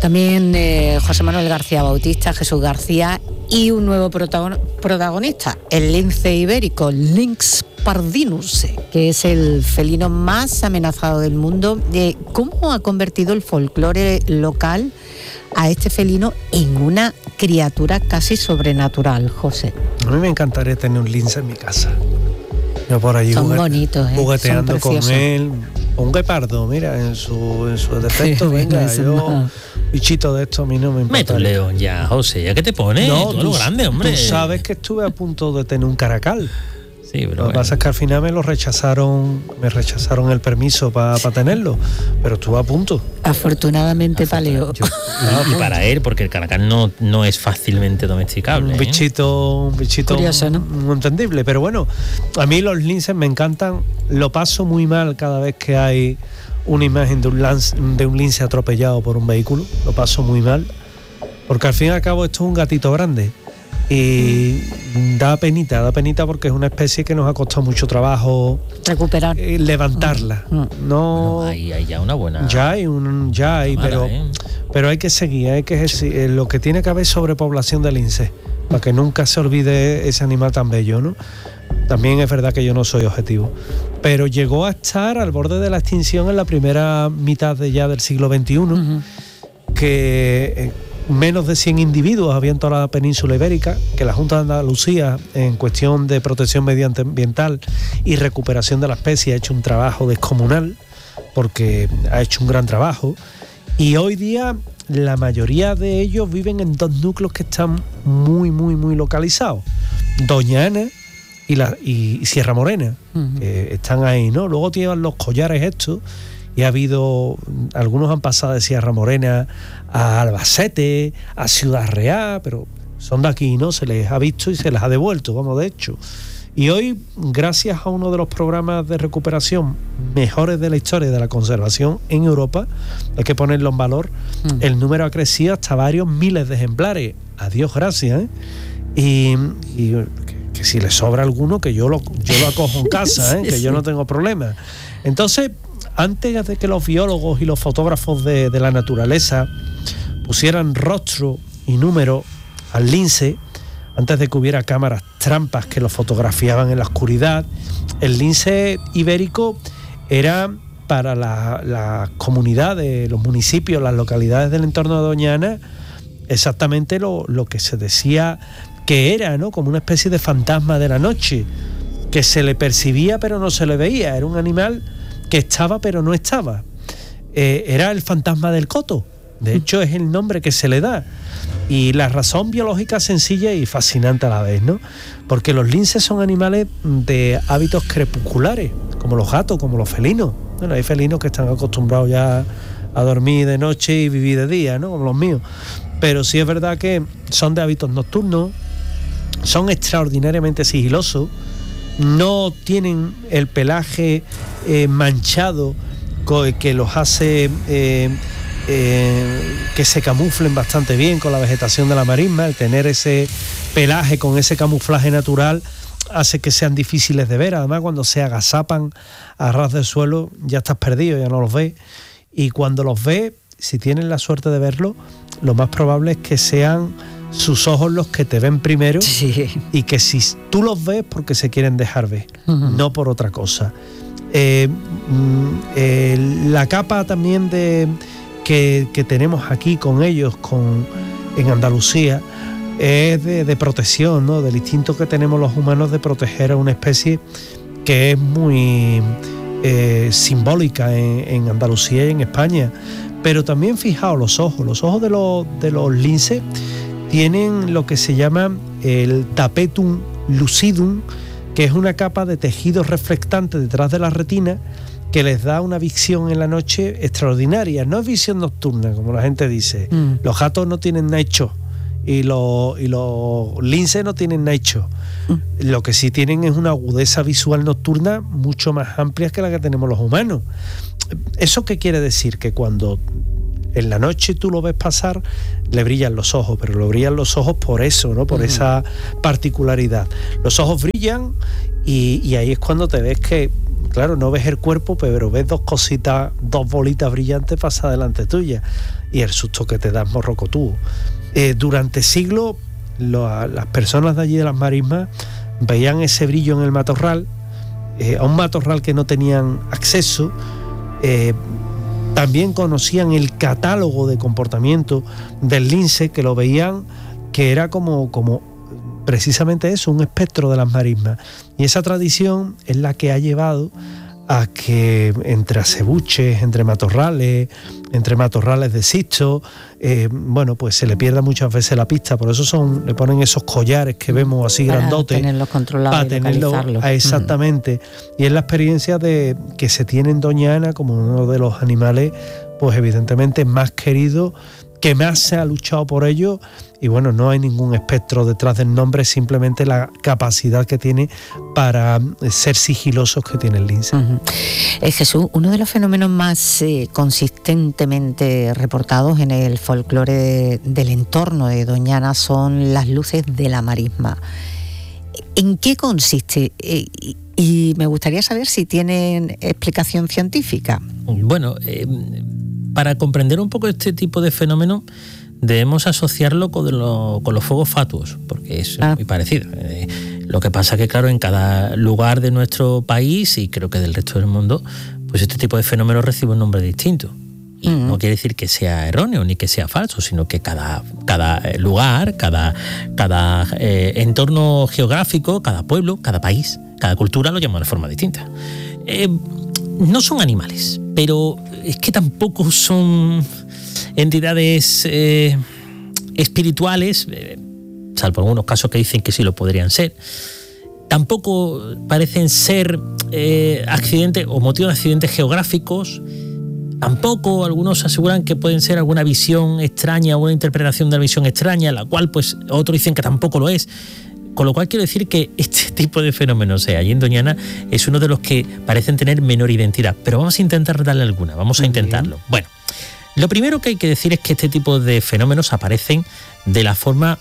También José Manuel García Bautista, Jesús García y un nuevo protagonista, el lince ibérico, Lynx pardinus, que es el felino más amenazado del mundo. ¿Cómo ha convertido el folclore local a este felino en una criatura casi sobrenatural, José? A mí me encantaría tener un lince en mi casa. Yo por allí son bonitos, jugueteando con él. Un guepardo, mira, en su defecto, venga, yo... Bichito de esto a mí no me importa. Mete un león ya, José, ¿ya qué te pones? No, tú lo grande, hombre. Tú sabes que estuve a punto de tener un caracal. Sí, pero lo que pasa es que al final me rechazaron el permiso para tenerlo, pero estuve a punto. Afortunadamente para Leo. Y para él, porque el caracal no es fácilmente domesticable. Un bichito curioso, ¿no? Muy entendible, pero bueno, a mí los linces me encantan. Lo paso muy mal cada vez que hay una imagen de un lince atropellado por un vehículo. Lo paso muy mal, porque al fin y al cabo esto es un gatito grande. Y da penita porque es una especie que nos ha costado mucho trabajo recuperar, levantarla. No, bueno, hay ya una buena. Ya hay, pero hay que seguir, lo que tiene que haber es sobrepoblación de lince, para que nunca se olvide ese animal tan bello, ¿no? También es verdad que yo no soy objetivo, pero llegó a estar al borde de la extinción en la primera mitad del siglo XXI, que menos de 100 individuos había en toda la península ibérica, que la Junta de Andalucía, en cuestión de protección medioambiental y recuperación de la especie, ha hecho un trabajo descomunal, porque ha hecho un gran trabajo, y hoy día la mayoría de ellos viven en dos núcleos que están muy, muy, muy localizados: Doña Ana y Sierra Morena, que están ahí, ¿no? Luego tienen los collares estos, y ha habido, algunos han pasado de Sierra Morena a Albacete, a Ciudad Real, pero son de aquí, ¿no? Se les ha visto y se les ha devuelto, vamos, de hecho. Y hoy, gracias a uno de los programas de recuperación mejores de la historia de la conservación en Europa, hay que ponerlo en valor, el número ha crecido hasta varios miles de ejemplares. A Dios gracias, ¿eh? Y que si le sobra alguno, que yo lo acojo en casa, ¿eh? Que yo no tengo problema. Entonces, antes de que los biólogos y los fotógrafos de la naturaleza pusieran rostro y número al lince, antes de que hubiera cámaras trampas que lo fotografiaban en la oscuridad, el lince ibérico era para las comunidades, los municipios, las localidades del entorno de Doña Ana, exactamente lo que se decía que era, ¿no? Como una especie de fantasma de la noche, que se le percibía pero no se le veía. Era un animal que estaba pero no estaba. Era el fantasma del coto. De hecho, es el nombre que se le da. Y la razón biológica sencilla y fascinante a la vez, ¿no? Porque los linces son animales de hábitos crepusculares, como los gatos, como los felinos. Bueno, hay felinos que están acostumbrados ya a dormir de noche y vivir de día, ¿no? Como los míos. Pero sí es verdad que son de hábitos nocturnos, son extraordinariamente sigilosos, no tienen el pelaje manchado que los hace que se camuflen bastante bien con la vegetación de la marisma. El tener ese pelaje con ese camuflaje natural hace que sean difíciles de ver. Además, cuando se agazapan a ras del suelo ya estás perdido, ya no los ves, y cuando los ves, si tienes la suerte de verlo, lo más probable es que sean sus ojos los que te ven primero, sí. Y que si tú los ves porque se quieren dejar ver, no por otra cosa. La capa también que tenemos aquí con ellos en Andalucía es de protección, ¿no? Del instinto que tenemos los humanos de proteger a una especie que es muy simbólica en Andalucía y en España. Pero también fijaos los ojos de los linces tienen lo que se llama el tapetum lucidum, que es una capa de tejido reflectante detrás de la retina que les da una visión en la noche extraordinaria. No es visión nocturna, como la gente dice. Los gatos no tienen night show y los linces no tienen night show. Lo que sí tienen es una agudeza visual nocturna mucho más amplia que la que tenemos los humanos. ¿Eso qué quiere decir? Que cuando en la noche tú lo ves pasar, le brillan los ojos, pero le brillan los ojos por eso, ¿no? Por esa particularidad. Los ojos brillan y ahí es cuando te ves que claro, no ves el cuerpo, pero ves dos bolitas brillantes pasar delante tuya, y el susto que te da es morrocotudo. Durante siglos las personas de allí de las marismas veían ese brillo en el matorral, a un matorral que no tenían acceso. También conocían el catálogo de comportamiento del lince, que lo veían que era como precisamente eso, un espectro de las marismas. Y esa tradición es la que ha llevado a que entre acebuches, entre matorrales de sisto, pues se le pierda muchas veces la pista. Por eso le ponen esos collares que vemos así grandotes. Para tenerlos controlados y localizarlos. Exactamente. Y es la experiencia que se tiene en Doña Ana como uno de los animales, pues evidentemente más queridos, que más se ha luchado por ello. Y bueno, no hay ningún espectro detrás del nombre, simplemente la capacidad que tiene para ser sigilosos que tiene el lince. Jesús, uno de los fenómenos más consistentemente reportados en el folclore del entorno de Doña Ana son las luces de la marisma. ¿En qué consiste? Y me gustaría saber si tienen explicación científica. Bueno, para comprender un poco este tipo de fenómeno debemos asociarlo con los fuegos fatuos, porque es muy parecido. Lo que pasa que, claro, en cada lugar de nuestro país, y creo que del resto del mundo, pues este tipo de fenómenos recibe un nombre distinto. Y no quiere decir que sea erróneo ni que sea falso, sino que cada lugar, cada entorno geográfico, cada pueblo, cada país, cada cultura lo llama de forma distinta. No son animales, pero es que tampoco son entidades espirituales, salvo algunos casos que dicen que sí lo podrían ser. Tampoco parecen ser accidentes o motivos de accidentes geográficos. Tampoco algunos aseguran que pueden ser alguna visión extraña o una interpretación de la visión extraña, la cual pues otros dicen que tampoco lo es. Con lo cual quiero decir que este tipo de fenómenos allí en Doña Ana es uno de los que parecen tener menor identidad, pero vamos a intentar darle alguna, vamos a intentarlo. Bueno, lo primero que hay que decir es que este tipo de fenómenos aparecen de la forma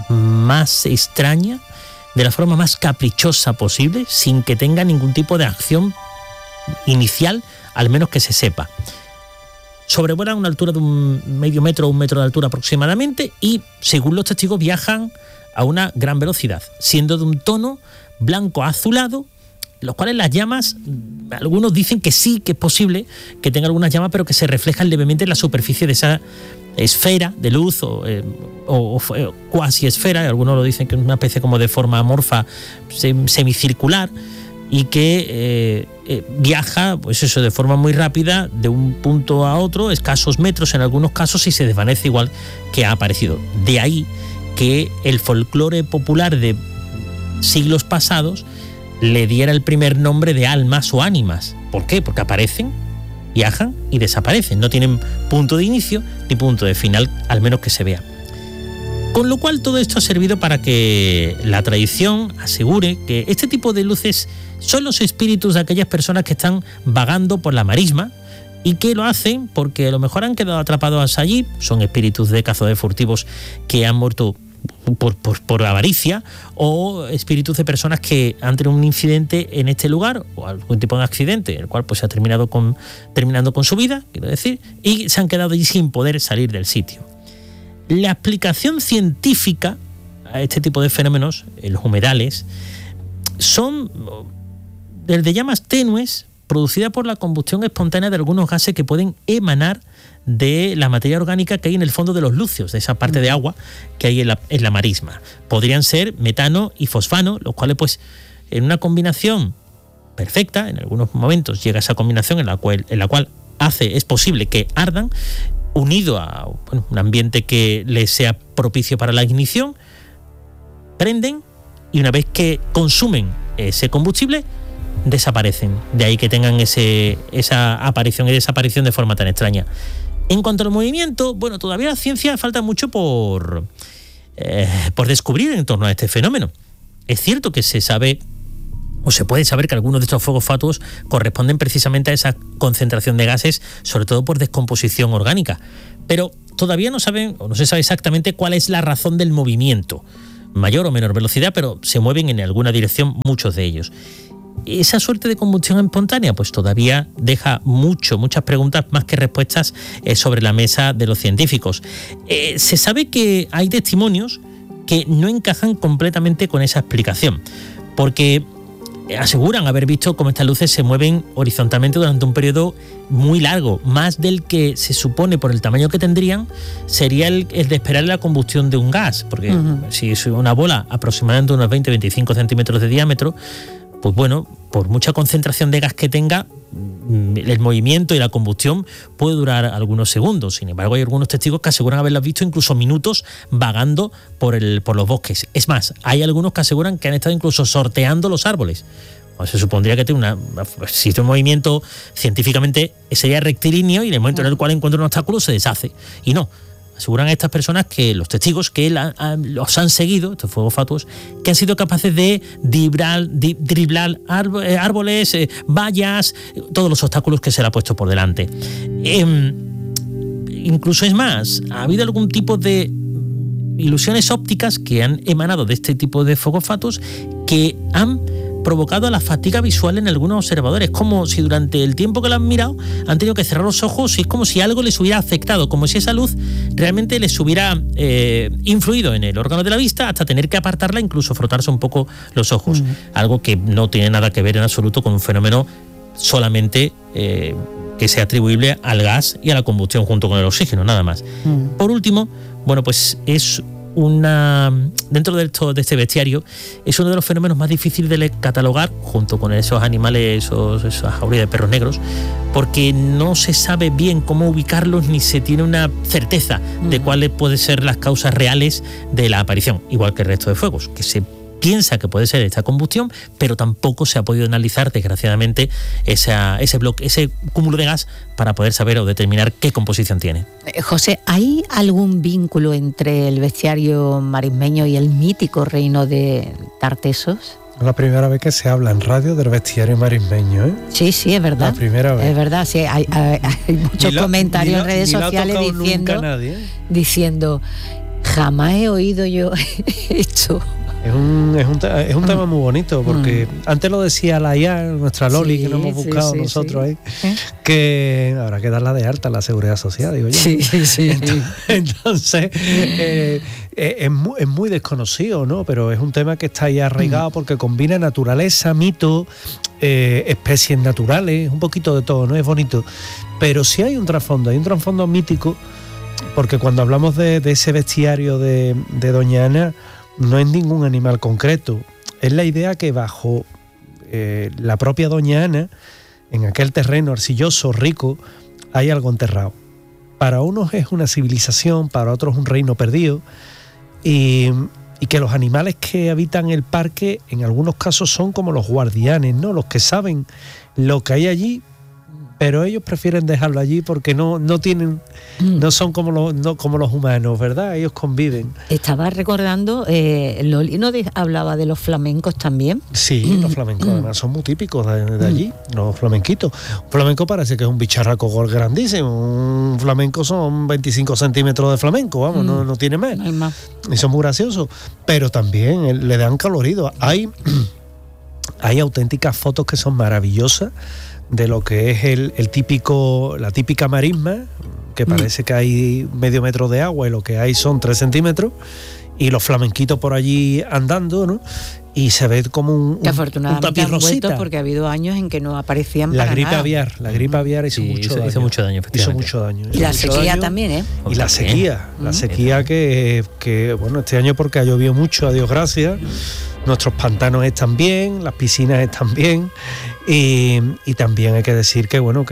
más extraña, de la forma más caprichosa posible, sin que tenga ningún tipo de acción inicial, al menos que se sepa. Sobrevuelan una altura de un medio metro o 1 metro de altura aproximadamente y, según los testigos, viajan a una gran velocidad, siendo de un tono blanco azulado, los cuales las llamas, algunos dicen que sí, que es posible que tenga algunas llamas, pero que se reflejan levemente en la superficie de esa esfera de luz o cuasi esfera, algunos lo dicen que es una especie como de forma amorfa semicircular, y que viaja, pues eso, de forma muy rápida de un punto a otro, escasos metros en algunos casos, y se desvanece igual que ha aparecido. De ahí que el folclore popular de siglos pasados le diera el primer nombre de almas o ánimas. ¿Por qué? Porque aparecen, viajan y desaparecen. No tienen punto de inicio ni punto de final, al menos que se vea. Con lo cual todo esto ha servido para que la tradición asegure que este tipo de luces son los espíritus de aquellas personas que están vagando por la marisma y que lo hacen porque a lo mejor han quedado atrapados allí. Son espíritus de cazadores furtivos que han muerto por avaricia, o espíritus de personas que han tenido un incidente en este lugar o algún tipo de accidente, el cual pues se ha terminando con su vida, quiero decir, y se han quedado allí sin poder salir del sitio. La explicación científica a este tipo de fenómenos, en los humedales, son desde llamas tenues producidas por la combustión espontánea de algunos gases que pueden emanar de la materia orgánica que hay en el fondo de los lucios, de esa parte de agua que hay en la marisma. Podrían ser metano y fosfano, los cuales pues en una combinación perfecta, en algunos momentos llega esa combinación en la cual es posible que ardan, unido a un ambiente que les sea propicio para la ignición, prenden, y una vez que consumen ese combustible, desaparecen. De ahí que tengan esa aparición y desaparición de forma tan extraña. En cuanto al movimiento, bueno, todavía la ciencia falta mucho por descubrir en torno a este fenómeno. Es cierto que se sabe, o se puede saber, que algunos de estos fuegos fatuos corresponden precisamente a esa concentración de gases, sobre todo por descomposición orgánica. Pero todavía no se sabe exactamente cuál es la razón del movimiento. Mayor o menor velocidad, pero se mueven en alguna dirección muchos de ellos. esa suerte de combustión espontánea pues todavía deja muchas preguntas más que respuestas sobre la mesa de los científicos. Se sabe que hay testimonios que no encajan completamente con esa explicación, porque aseguran haber visto cómo estas luces se mueven horizontalmente durante un periodo muy largo, más del que se supone por el tamaño que tendrían sería el de esperar la combustión de un gas, porque si es una bola aproximadamente unos 20-25 centímetros de diámetro, pues bueno, por mucha concentración de gas que tenga, el movimiento y la combustión puede durar algunos segundos. Sin embargo, hay algunos testigos que aseguran haberlas visto incluso minutos vagando por los bosques. Es más, hay algunos que aseguran que han estado incluso sorteando los árboles. Pues se supondría que tiene si es un movimiento científicamente sería rectilíneo y en el momento en el cual encuentra un obstáculo se deshace. Y no. Aseguran a estas personas que los testigos que los han seguido, estos fuegos fatuos, que han sido capaces de driblar árboles, vallas, todos los obstáculos que se le ha puesto por delante. Incluso es más, ha habido algún tipo de ilusiones ópticas que han emanado de este tipo de fuegos fatuos que han provocado la fatiga visual en algunos observadores, como si durante el tiempo que lo han mirado han tenido que cerrar los ojos y es como si algo les hubiera afectado, como si esa luz realmente les hubiera influido en el órgano de la vista hasta tener que apartarla, incluso frotarse un poco los ojos, algo que no tiene nada que ver en absoluto con un fenómeno solamente que sea atribuible al gas y a la combustión junto con el oxígeno, nada más. Por último, bueno, pues es dentro de este bestiario es uno de los fenómenos más difíciles de catalogar junto con esos animales, esas jaurías de perros negros, porque no se sabe bien cómo ubicarlos ni se tiene una certeza de cuáles pueden ser las causas reales de la aparición, igual que el resto de fuegos, que se piensa que puede ser esta combustión, pero tampoco se ha podido analizar, desgraciadamente, ese cúmulo de gas para poder saber o determinar qué composición tiene. José, ¿hay algún vínculo entre el bestiario marismeño y el mítico reino de Tartessos? Es la primera vez que se habla en radio del bestiario marismeño, ¿eh? Sí, es verdad. La primera vez. Es verdad, sí, hay muchos comentarios en redes sociales diciendo jamás he oído yo esto. Es un tema muy bonito, porque antes lo decía la IA, nuestra Loli, que nos hemos buscado nosotros ahí, que habrá que darla de alta a la Seguridad Social, digo yo. Sí. Entonces, es muy desconocido, ¿no? Pero es un tema que está ahí arraigado porque combina naturaleza, mito, especies naturales, un poquito de todo, ¿no? Es bonito. Pero sí hay un trasfondo mítico, porque cuando hablamos de ese bestiario de Doña Ana, no es ningún animal concreto, es la idea que bajo la propia Doña Ana, en aquel terreno arcilloso, rico, hay algo enterrado. Para unos es una civilización, para otros un reino perdido, y que los animales que habitan el parque en algunos casos son como los guardianes, ¿no? Los que saben lo que hay allí, pero ellos prefieren dejarlo allí porque no son como los humanos, ¿verdad? Ellos conviven. Estaba recordando, Loli ¿no hablaba de los flamencos también? Sí, los flamencos además son muy típicos de allí, los flamenquitos. Un flamenco parece que es un bicharraco grandísimo, un flamenco son 25 centímetros de flamenco, vamos, no tiene más. No hay más. Y son muy graciosos, pero también le dan colorido. Hay auténticas fotos que son maravillosas de lo que es la típica marisma, que parece que hay medio metro de agua y lo que hay son 3 centímetros, y los flamenquitos por allí andando, ¿no? Y se ve como un tapiz rosita. Porque ha habido años en que no aparecían la gripe aviar hizo mucho daño. Hizo mucho daño, efectivamente. Hizo mucho daño. Y la sequía también, ¿eh? Y la sequía que bueno, este año porque ha llovido mucho, a Dios gracias. Nuestros pantanos están bien, las piscinas están bien, y también hay que decir que bueno,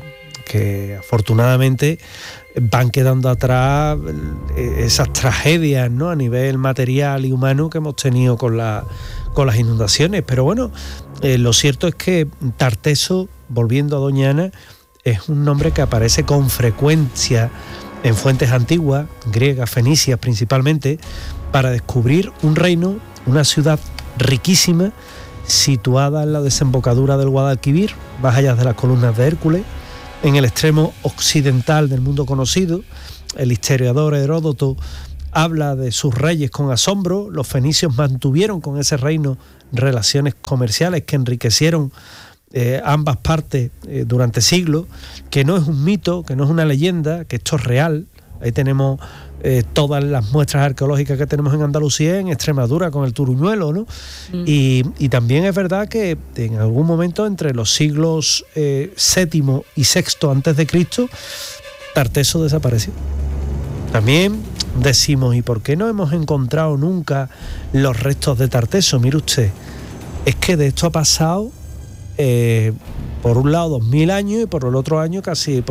que afortunadamente van quedando atrás esas tragedias, ¿no? A nivel material y humano que hemos tenido con las inundaciones. Pero bueno, lo cierto es que Tarteso, volviendo a Doña Ana, es un nombre que aparece con frecuencia en fuentes antiguas, griegas, fenicias principalmente, para descubrir un reino, una ciudad riquísima, situada en la desembocadura del Guadalquivir, más allá de las columnas de Hércules, en el extremo occidental del mundo conocido. El historiador Heródoto habla de sus reyes con asombro. Los fenicios mantuvieron con ese reino relaciones comerciales que enriquecieron ambas partes durante siglos, que no es un mito, que no es una leyenda, que esto es real. Ahí tenemos todas las muestras arqueológicas que tenemos en Andalucía, en Extremadura con el Turuñuelo, ¿no? Y también es verdad que en algún momento entre los siglos VII y VI antes de Cristo, Tarteso desapareció. También decimos, ¿y por qué no hemos encontrado nunca los restos de Tarteso? Mire usted, es que de esto ha pasado por un lado 2000 años y por el otro casi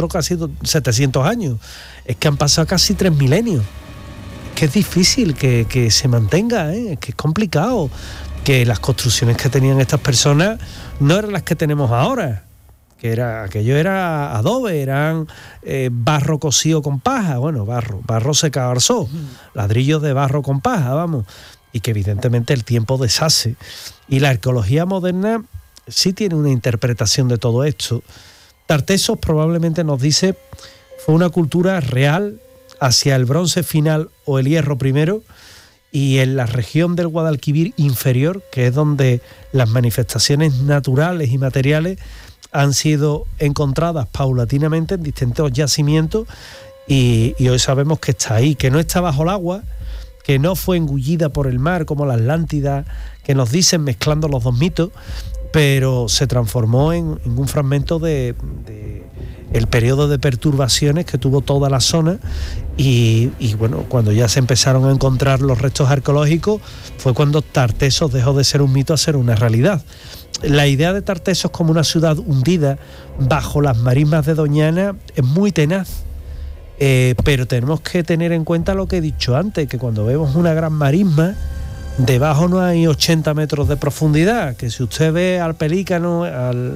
700 años. Es que han pasado casi 3 milenios. Es que es difícil que se mantenga, es que es complicado, que las construcciones que tenían estas personas no eran las que tenemos ahora, aquello era adobe, eran barro cocido con paja, bueno, barro secado al sol, ladrillos de barro con paja, vamos, y que evidentemente el tiempo deshace. Y la arqueología moderna sí tiene una interpretación de todo esto. Tartesos probablemente nos dice fue una cultura real hacia el bronce final o el hierro primero, y en la región del Guadalquivir inferior, que es donde las manifestaciones naturales y materiales han sido encontradas paulatinamente en distintos yacimientos, y hoy sabemos que está ahí, que no está bajo el agua, que no fue engullida por el mar como la Atlántida, que nos dicen mezclando los dos mitos, pero se transformó en un fragmento de el periodo de perturbaciones que tuvo toda la zona, y bueno, cuando ya se empezaron a encontrar los restos arqueológicos fue cuando Tartesos dejó de ser un mito a ser una realidad. La idea de Tartesos como una ciudad hundida bajo las marismas de Doñana es muy tenaz, pero tenemos que tener en cuenta lo que he dicho antes, que cuando vemos una gran marisma, debajo no hay 80 metros de profundidad, que si usted ve al pelícano,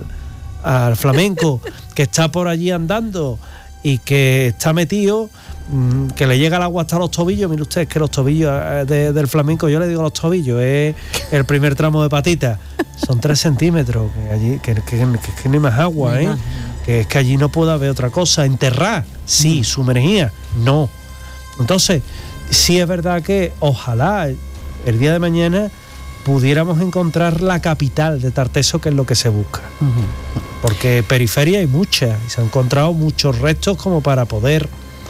al flamenco que está por allí andando y que está metido, que le llega el agua hasta los tobillos, mire usted, es que los tobillos del flamenco, yo le digo los tobillos, es el primer tramo de patita, son 3 centímetros, que allí que no hay más agua, que es que allí no puede haber otra cosa. Enterrar, sí, sumergida, no. Entonces, sí es verdad que ojalá el día de mañana pudiéramos encontrar la capital de Tarteso, que es lo que se busca. Porque periferia hay muchas, y se han encontrado muchos restos como para poder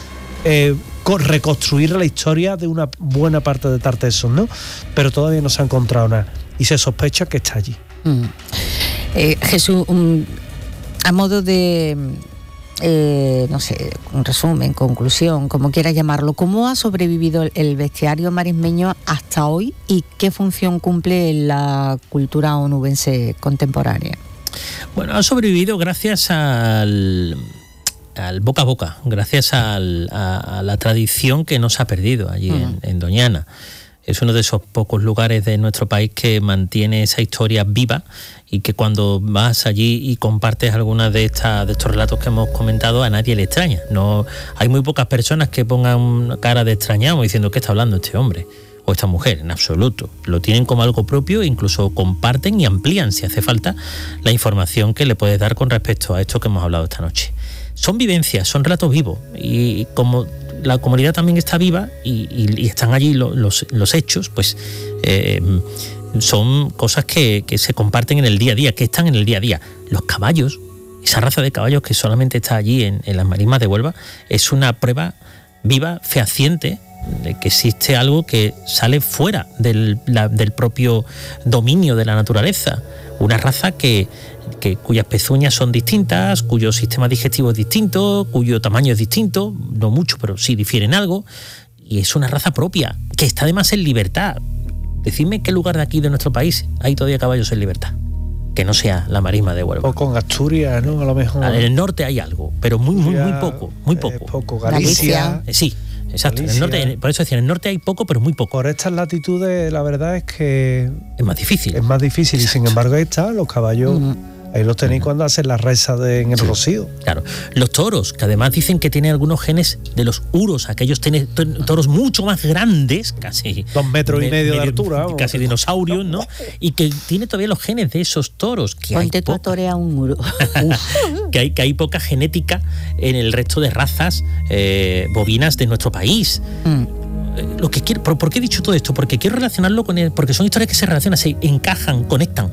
reconstruir la historia de una buena parte de Tartesos, ¿no? Pero todavía no se ha encontrado nada, y se sospecha que está allí. Jesús, a modo de no sé, un resumen, conclusión, como quieras llamarlo, ¿cómo ha sobrevivido el bestiario marismeño hasta hoy y qué función cumple en la cultura onubense contemporánea? Bueno, ha sobrevivido gracias al boca a boca, gracias a la tradición que no se ha perdido allí en Doñana. Es uno de esos pocos lugares de nuestro país que mantiene esa historia viva, y que cuando vas allí y compartes algunas de estos relatos que hemos comentado, a nadie le extraña. No, hay muy pocas personas que pongan cara de extrañado diciendo ¿qué está hablando este hombre o esta mujer? En absoluto. Lo tienen como algo propio e incluso comparten y amplían, si hace falta, la información que le puedes dar con respecto a esto que hemos hablado esta noche. Son vivencias, son relatos vivos, y como la comunidad también está viva y están allí los hechos, pues son cosas que se comparten en el día a día, que están en el día a día. Los caballos, esa raza de caballos que solamente está allí en las marismas de Huelva, es una prueba viva, fehaciente, de que existe algo que sale fuera del propio dominio de la naturaleza. Una raza cuyas pezuñas son distintas, cuyo sistema digestivo es distinto, cuyo tamaño es distinto, no mucho, pero sí difieren algo, y es una raza propia, que está además en libertad. Decidme qué lugar de aquí de nuestro país hay todavía caballos en libertad, que no sea la marisma de Huelva. O con Asturias, ¿no? A lo mejor. En el norte hay algo, pero muy poco. Galicia. Sí, exacto. En el norte, por eso decía, en el norte hay poco, pero muy poco. Por estas latitudes, la verdad es que es más difícil. Es más difícil. Exacto. Y sin embargo ahí están los caballos. Ahí los tenéis cuando hacen la reza en el Rocío. Claro. Los toros, que además dicen que tienen algunos genes de los uros, aquellos toros mucho más grandes, casi 2 metros y medio de altura, casi dinosaurios, ¿no? Y que tiene todavía los genes de esos toros. Que ponte tú a torear un muro. que hay poca genética en el resto de razas bovinas de nuestro país. lo que quiero, ¿por qué he dicho todo esto? Porque quiero relacionarlo con él, porque son historias que se relacionan, se encajan, conectan